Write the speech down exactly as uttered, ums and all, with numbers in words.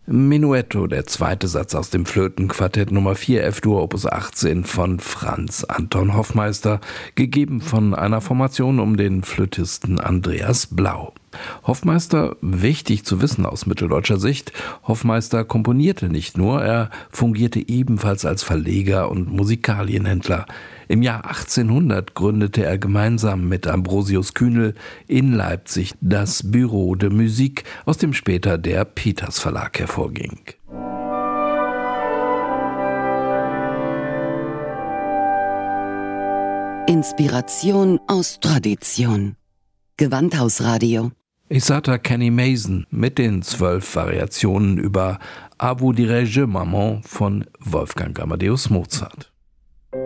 Menuetto, der zweite Satz aus dem Flötenquartett Nummer vier F-Dur Opus achtzehn von Franz Anton Hoffmeister, gegeben von einer Formation um den Flötisten Andreas Blau. Hoffmeister, wichtig zu wissen aus mitteldeutscher Sicht, Hoffmeister komponierte nicht nur, er fungierte ebenfalls als Verleger und Musikalienhändler. Im Jahr achtzehnhundert gründete er gemeinsam mit Ambrosius Kühnel in Leipzig das Bureau de Musique, aus dem später der Peters Verlag hervorging. Inspiration aus Tradition. Gewandhausradio. Isata Kenny Mason mit den zwölf Variationen über A vous dirai-je, Maman von Wolfgang Amadeus Mozart.